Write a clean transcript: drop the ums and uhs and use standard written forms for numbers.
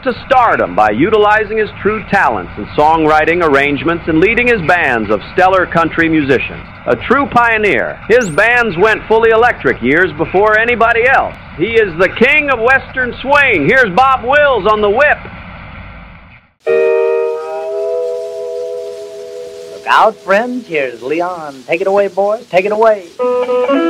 to stardom by utilizing his true talents in songwriting, arrangements, and leading his bands of stellar country musicians. A true pioneer, his bands went fully electric years before anybody else. He is the king of Western swing. Here's Bob Wills on the whip. Look out, friends. Here's Leon. Take it away, boys. Take it away.